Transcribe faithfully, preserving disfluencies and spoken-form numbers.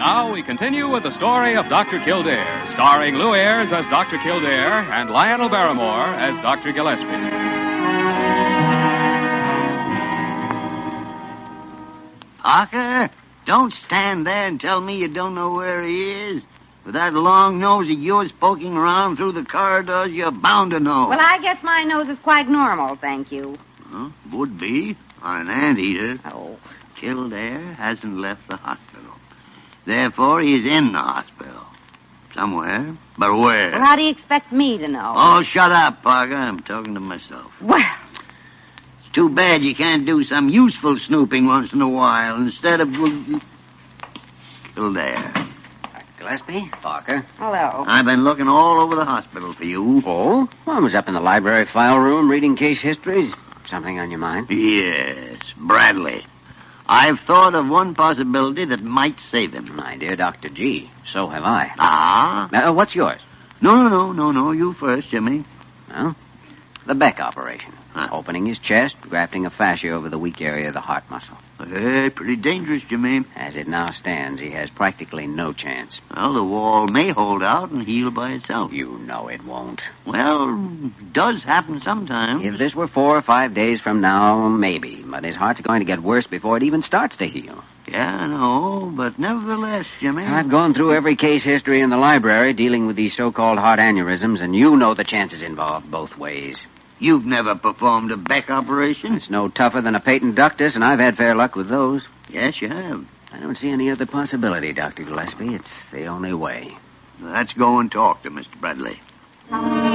Now we continue with the story of Doctor Kildare, starring Lou Ayres as Doctor Kildare and Lionel Barrymore as Doctor Gillespie. Parker, don't stand there and tell me you don't know where he is. With that long nose of yours poking around through the corridors, you're bound to know. Well, I guess my nose is quite normal, thank you. Huh? Would be on an anteater. Oh. Kildare hasn't left the hospital. Therefore, he is in the hospital. Somewhere. But where? Well, how do you expect me to know? Oh, shut up, Parker. I'm talking to myself. Well... It's too bad you can't do some useful snooping once in a while instead of... Kildare. Gillespie? Parker? Hello. I've been looking all over the hospital for you. Oh? Well, I was up in the library file room reading case histories. Something on your mind? Yes, Bradley. I've thought of one possibility that might save him. My dear Doctor G, so have I. Ah? Uh, what's yours? No, no, no, no, no. You first, Jimmy. Well, the Beck operation. Huh. Opening his chest, grafting a fascia over the weak area of the heart muscle. Hey, pretty dangerous, Jimmy. As it now stands, he has practically no chance. Well, the wall may hold out and heal by itself. You know it won't. Well, it does happen sometimes. If this were four or five days from now, maybe. But his heart's going to get worse before it even starts to heal. Yeah, I know, but nevertheless, Jimmy... I've gone through every case history in the library dealing with these so-called heart aneurysms, and you know the chances involved both ways. You've never performed a Beck operation? It's no tougher than a patent ductus, and I've had fair luck with those. Yes, you have. I don't see any other possibility, Doctor Gillespie. It's the only way. Let's go and talk to Mister Bradley.